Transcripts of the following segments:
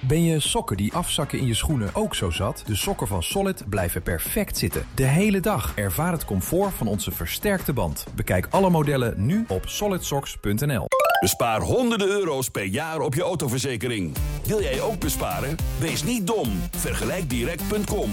Ben je sokken die afzakken in je schoenen ook zo zat? De sokken van Solid blijven perfect zitten. De hele dag. Ervaar het comfort van onze versterkte band. Bekijk alle modellen nu op solidsocks.nl. Bespaar honderden euro's per jaar op je autoverzekering. Wil jij ook besparen? Wees niet dom. Vergelijkdirect.com.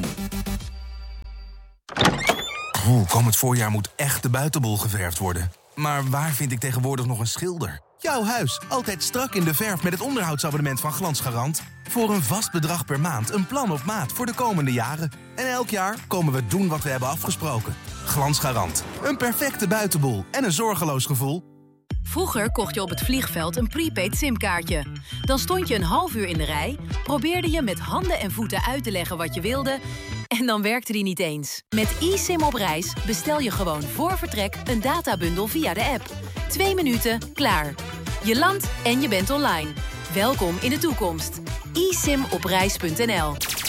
Komend voorjaar moet echt de buitenbol geverfd worden. Maar waar vind ik tegenwoordig nog een schilder? Jouw huis, altijd strak in de verf met het onderhoudsabonnement van Glansgarant. Voor een vast bedrag per maand, een plan op maat voor de komende jaren. En elk jaar komen we doen wat we hebben afgesproken. Glansgarant, een perfecte buitenbol en een zorgeloos gevoel. Vroeger kocht je op het vliegveld een prepaid simkaartje. Dan stond je een half uur in de rij, probeerde je met handen en voeten uit te leggen wat je wilde, en dan werkte die niet eens. Met eSIM op reis bestel je gewoon voor vertrek een databundel via de app. 2 minuten, klaar. Je landt en je bent online. Welkom in de toekomst. eSIMopreis.nl.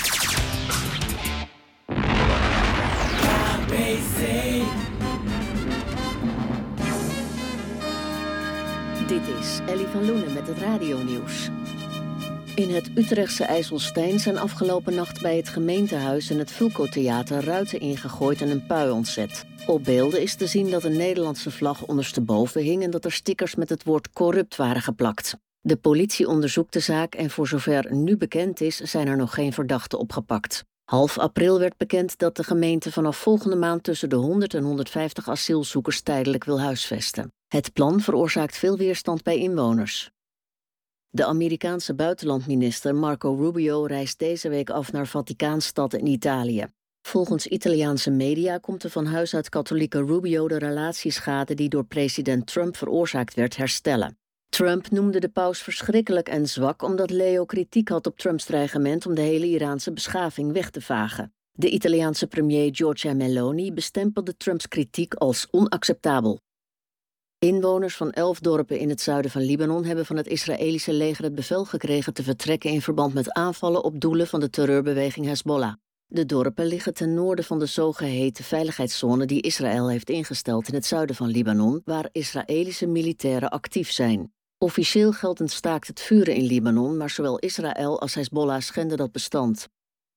Dit is Ellie van Loenen met het radionieuws. In het Utrechtse IJsselstein zijn afgelopen nacht bij het gemeentehuis en het Vulco-theater ruiten ingegooid en een pui ontzet. Op beelden is te zien dat een Nederlandse vlag ondersteboven hing en dat er stickers met het woord corrupt waren geplakt. De politie onderzoekt de zaak en voor zover nu bekend is, zijn er nog geen verdachten opgepakt. Half april werd bekend dat de gemeente vanaf volgende maand tussen de 100 en 150 asielzoekers tijdelijk wil huisvesten. Het plan veroorzaakt veel weerstand bij inwoners. De Amerikaanse buitenlandminister Marco Rubio reist deze week af naar Vaticaanstad in Italië. Volgens Italiaanse media komt de van huis uit katholieke Rubio de relatieschade die door president Trump veroorzaakt werd herstellen. Trump noemde de paus verschrikkelijk en zwak omdat Leo kritiek had op Trumps dreigement om de hele Iraanse beschaving weg te vagen. De Italiaanse premier Giorgia Meloni bestempelde Trumps kritiek als onacceptabel. Inwoners van 11 dorpen in het zuiden van Libanon hebben van het Israëlische leger het bevel gekregen te vertrekken in verband met aanvallen op doelen van de terreurbeweging Hezbollah. De dorpen liggen ten noorden van de zogeheten veiligheidszone die Israël heeft ingesteld in het zuiden van Libanon, waar Israëlische militairen actief zijn. Officieel geldt een staakt het vuren in Libanon, maar zowel Israël als Hezbollah schenden dat bestand.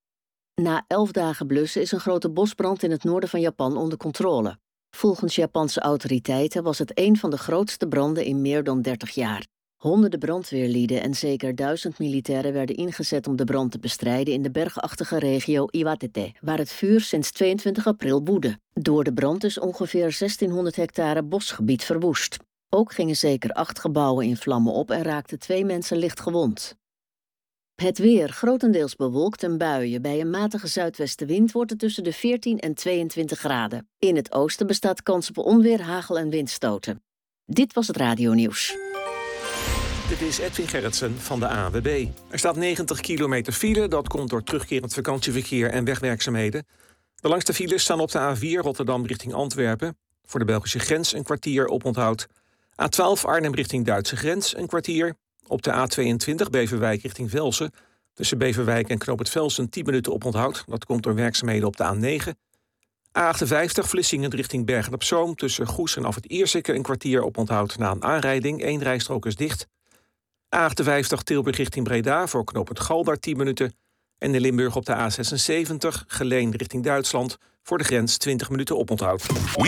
Na 11 dagen blussen is een grote bosbrand in het noorden van Japan onder controle. Volgens Japanse autoriteiten was het een van de grootste branden in meer dan 30 jaar. Honderden brandweerlieden en zeker 1000 militairen werden ingezet om de brand te bestrijden in de bergachtige regio Iwatete, waar het vuur sinds 22 april woedde. Door de brand is ongeveer 1600 hectare bosgebied verwoest. Ook gingen zeker 8 gebouwen in vlammen op en raakten 2 mensen licht gewond. Het weer grotendeels bewolkt en buien. Bij een matige zuidwestenwind wordt het tussen de 14 en 22 graden. In het oosten bestaat kans op onweer, hagel en windstoten. Dit was het radionieuws. Dit is Edwin Gerritsen van de ANWB. Er staat 90 kilometer file. Dat komt door terugkerend vakantieverkeer en wegwerkzaamheden. De langste files staan op de A4 Rotterdam richting Antwerpen. Voor de Belgische grens een kwartier oponthoud. A12 Arnhem richting Duitse grens een kwartier. Op de A22 Beverwijk richting Velsen. Tussen Beverwijk en Knoop het Velsen 10 minuten oponthoud. Dat komt door werkzaamheden op de A9. A58 Vlissingen richting Bergen op Zoom. Tussen Goes en Af het Ierseke een kwartier oponthoud na een aanrijding. 1 rijstrook is dicht. A58 Tilburg richting Breda voor Knoop het Galdar 10 minuten. En in Limburg op de A76 Geleen richting Duitsland. Voor de grens 20 minuten oponthoud.